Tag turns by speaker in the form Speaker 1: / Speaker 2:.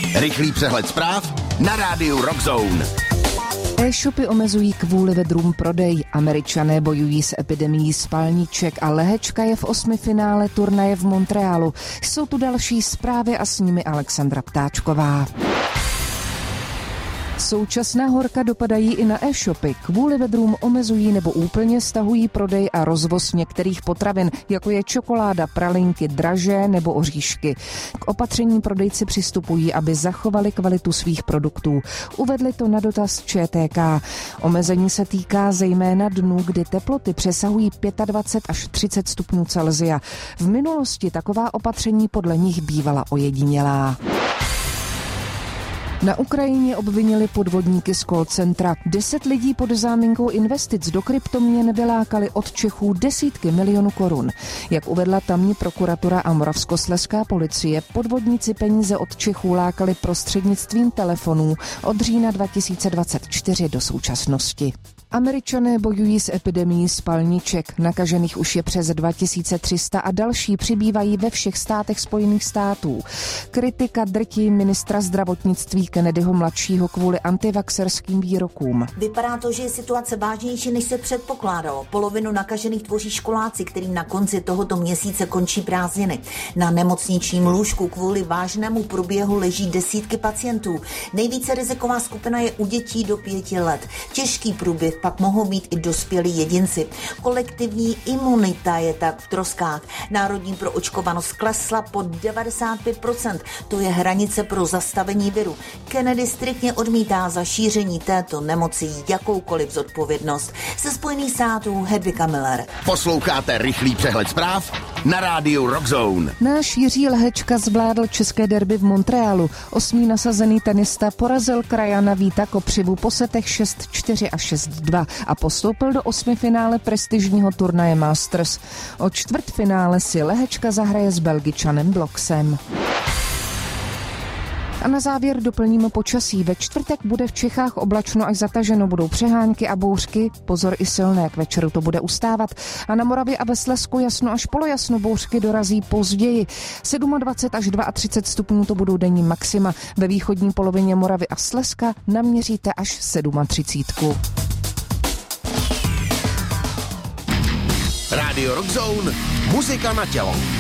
Speaker 1: Rychlý přehled zpráv na rádiu Rockzone.
Speaker 2: E-shopy omezují kvůli vedrům prodej. Američané bojují s epidemií spalniček a lehečka je v 8. finále turnaje v Montrealu. Jsou tu další zprávy a s nimi Alexandra Ptáčková. Současná horka dopadají i na e-shopy. Kvůli vedrům omezují nebo úplně stahují prodej a rozvoz některých potravin, jako je čokoláda, pralinky, dražé nebo oříšky. K opatření prodejci přistupují, aby zachovali kvalitu svých produktů. Uvedli to na dotaz ČTK. Omezení se týká zejména dnů, kdy teploty přesahují 25 až 30 stupňů Celsia. V minulosti taková opatření podle nich bývala ojedinělá. Na Ukrajině obvinili podvodníky z call centra. 10 lidí pod záminkou investic do kryptoměn vylákali od Čechů desítky milionů korun. Jak uvedla tamní prokuratura a moravskoslezská policie, podvodníci peníze od Čechů lákali prostřednictvím telefonů od října 2024 do současnosti. Američané bojují s epidemií spalniček. Nakažených už je přes 2300 a další přibývají ve všech státech Spojených států. Kritika drtí ministra zdravotnictví Kennedyho mladšího kvůli antivaxerským výrokům.
Speaker 3: Vypadá to, že je situace vážnější, než se předpokládalo. Polovinu nakažených tvoří školáci, kterým na konci tohoto měsíce končí prázdniny. Na nemocničním lůžku kvůli vážnému průběhu leží desítky pacientů. Nejvíce riziková skupina je u dětí do 5 let. Těžký průběh pak mohou být i dospělí jedinci. Kolektivní imunita je tak v troskách. Národní proočkovanost klesla pod 95%. To je hranice pro zastavení viru. Kennedy striktně odmítá za šíření této nemoci jakoukoliv zodpovědnost. Ze Spojených států Hedvika Miller.
Speaker 1: Posloucháte rychlý přehled zpráv na rádiu Rockzone.
Speaker 2: Náš Jiří Lehečka zvládl české derby v Montrealu. 8. nasazený tenista porazil krajana Víta Kopřivu po setech 6-4 a 6-2 a postoupil do 8. finále prestižního turnaje Masters. O čtvrtfinále si Lehečka zahraje s Belgičanem Bloxem. A na závěr doplníme počasí. Ve čtvrtek bude v Čechách oblačno až zataženo, budou přehánky a bouřky. Pozor i silné, k večeru to bude ustávat. A na Moravě a ve Slezsku jasno až polojasno, bouřky dorazí později. 27 až 32 stupňů to budou denní maxima. Ve východní polovině Moravy a Slezska naměříte až 37.
Speaker 1: Rádio Rockzone, muzika na tělo.